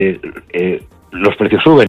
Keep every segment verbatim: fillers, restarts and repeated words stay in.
eh, eh, los precios suben.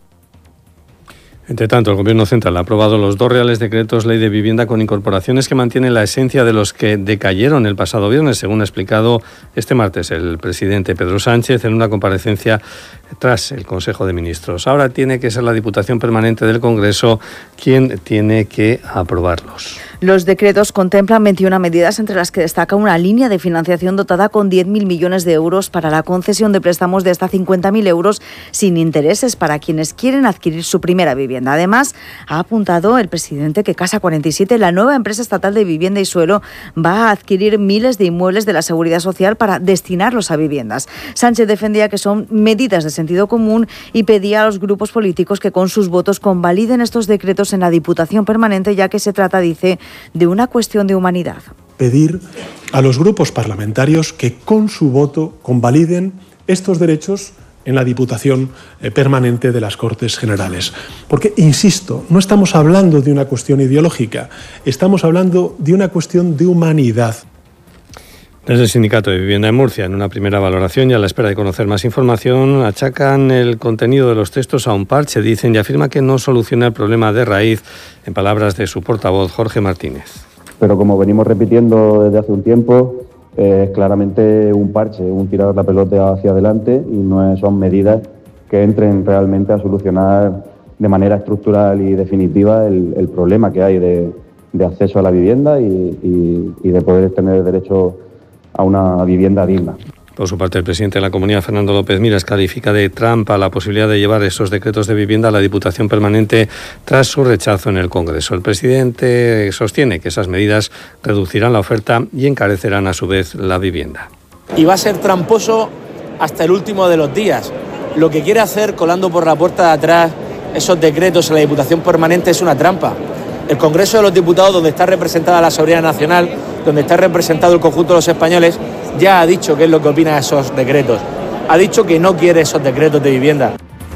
Entre tanto, el Gobierno Central ha aprobado los dos reales decretos ley de vivienda con incorporaciones que mantienen la esencia de los que decayeron el pasado viernes, según ha explicado este martes el presidente Pedro Sánchez en una comparecencia tras el Consejo de Ministros. Ahora tiene que ser la Diputación Permanente del Congreso quien tiene que aprobarlos. Los decretos contemplan veintiuna medidas, entre las que destaca una línea de financiación dotada con diez mil millones de euros para la concesión de préstamos de hasta cincuenta mil euros sin intereses para quienes quieren adquirir su primera vivienda. Además, ha apuntado el presidente que Casa cuarenta y siete, la nueva empresa estatal de vivienda y suelo, va a adquirir miles de inmuebles de la Seguridad Social para destinarlos a viviendas. Sánchez defendía que son medidas de sentido común y pedía a los grupos políticos que con sus votos convaliden estos decretos en la Diputación Permanente, ya que se trata, dice, de una cuestión de humanidad. Pedir a los grupos parlamentarios que con su voto convaliden estos derechos en la Diputación Permanente de las Cortes Generales. Porque, insisto, no estamos hablando de una cuestión ideológica, estamos hablando de una cuestión de humanidad. Desde el Sindicato de Vivienda en Murcia, en una primera valoración y a la espera de conocer más información, achacan el contenido de los textos a un parche, dicen, y afirma que no soluciona el problema de raíz, en palabras de su portavoz, Jorge Martínez. Pero como venimos repitiendo desde hace un tiempo, es claramente un parche, un tirar la pelota hacia adelante y no son medidas que entren realmente a solucionar de manera estructural y definitiva el, el problema que hay de, de acceso a la vivienda y, y, y de poder tener derecho a una vivienda digna. Por su parte, el presidente de la Comunidad, Fernando López Miras, califica de trampa la posibilidad de llevar esos decretos de vivienda a la Diputación Permanente tras su rechazo en el Congreso. El presidente sostiene que esas medidas reducirán la oferta y encarecerán a su vez la vivienda. Y va a ser tramposo hasta el último de los días. Lo que quiere hacer colando por la puerta de atrás esos decretos en la Diputación Permanente es una trampa. El Congreso de los Diputados, donde está representada la soberanía nacional, donde está representado el conjunto de los españoles, ya ha dicho qué es lo que opina de esos decretos. Ha dicho que no quiere esos decretos de vivienda.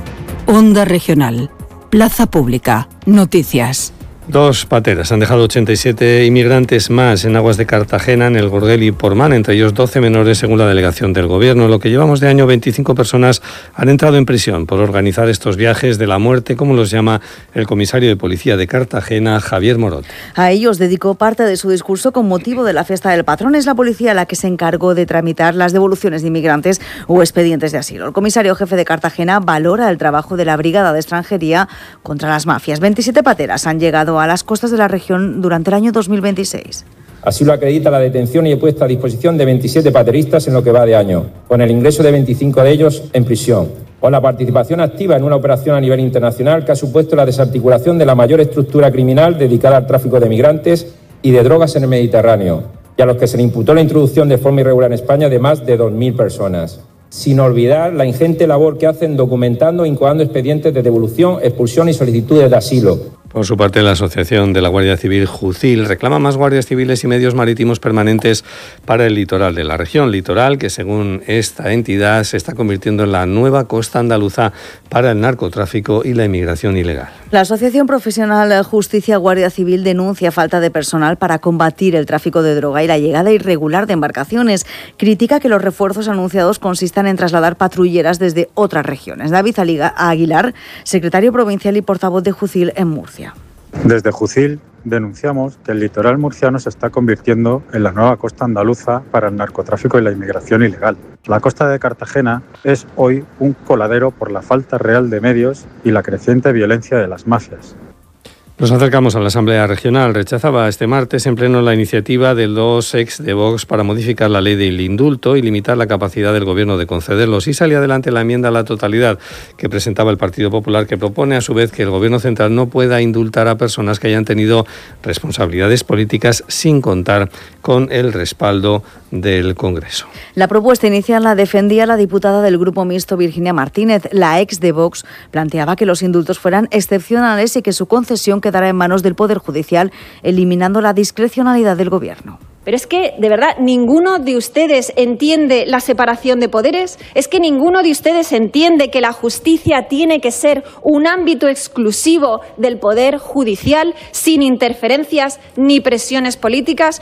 Onda Regional, Plaza Pública, Noticias. Dos pateras han dejado ochenta y siete inmigrantes más en aguas de Cartagena, en el Gorguel y Portmán, entre ellos doce menores según la delegación del Gobierno. En lo que llevamos de año, veinticinco personas han entrado en prisión por organizar estos viajes de la muerte, como los llama el comisario de policía de Cartagena, Javier Morot. A ellos dedicó parte de su discurso con motivo de la fiesta del patrón. Es la policía la que se encargó de tramitar las devoluciones de inmigrantes o expedientes de asilo. El comisario jefe de Cartagena valora el trabajo de la Brigada de Extranjería contra las mafias. veintisiete pateras han llegado a las costas de la región durante el año dos mil veintiséis. Así lo acredita la detención y puesta a disposición de veintisiete pateristas en lo que va de año, con el ingreso de veinticinco de ellos en prisión, o la participación activa en una operación a nivel internacional que ha supuesto la desarticulación de la mayor estructura criminal dedicada al tráfico de migrantes y de drogas en el Mediterráneo, y a los que se le imputó la introducción de forma irregular en España de más de dos mil personas. Sin olvidar la ingente labor que hacen documentando e incoando expedientes de devolución, expulsión y solicitudes de asilo. Por su parte, la Asociación de la Guardia Civil Jucil reclama más guardias civiles y medios marítimos permanentes para el litoral de la región. Litoral que, según esta entidad, se está convirtiendo en la nueva costa andaluza para el narcotráfico y la inmigración ilegal. La Asociación Profesional Justicia Guardia Civil denuncia falta de personal para combatir el tráfico de droga y la llegada irregular de embarcaciones. Critica que los refuerzos anunciados consistan en trasladar patrulleras desde otras regiones. David Aguilar, secretario provincial y portavoz de Jucil en Murcia. Desde Jucil denunciamos que el litoral murciano se está convirtiendo en la nueva costa andaluza para el narcotráfico y la inmigración ilegal. La costa de Cartagena es hoy un coladero por la falta real de medios y la creciente violencia de las mafias. Nos acercamos a la Asamblea Regional. Rechazaba este martes en pleno la iniciativa de los ex de Vox para modificar la ley del indulto y limitar la capacidad del Gobierno de concederlos. Y salía adelante la enmienda a la totalidad que presentaba el Partido Popular, que propone a su vez que el Gobierno central no pueda indultar a personas que hayan tenido responsabilidades políticas sin contar con el respaldo del Congreso. La propuesta inicial la defendía la diputada del Grupo Mixto, Virginia Martínez. La ex de Vox planteaba que los indultos fueran excepcionales y que su concesión quedará en manos del Poder Judicial, eliminando la discrecionalidad del Gobierno. Pero es que, de verdad, ninguno de ustedes entiende la separación de poderes. Es que ninguno de ustedes entiende que la justicia tiene que ser un ámbito exclusivo del Poder Judicial, sin interferencias ni presiones políticas.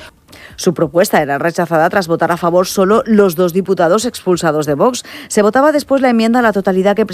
Su propuesta era rechazada tras votar a favor solo los dos diputados expulsados de Vox. Se votaba después la enmienda a la totalidad que